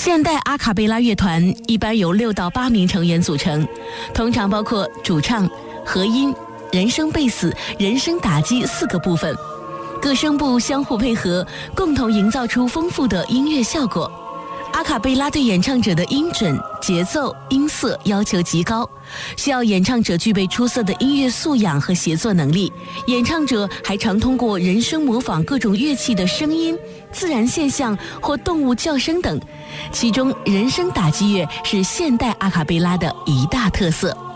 现代阿卡贝拉乐团一般由6到8名成员组成，通常包括主唱、和音、人声贝斯、人声打击4个部分，各声部相互配合，共同营造出丰富的音乐效果。阿卡贝拉对演唱者的音准、节奏、音色要求极高，需要演唱者具备出色的音乐素养和协作能力。演唱者还常通过人声模仿各种乐器的声音、自然现象或动物叫声等，其中人声打击乐是现代阿卡贝拉的一大特色。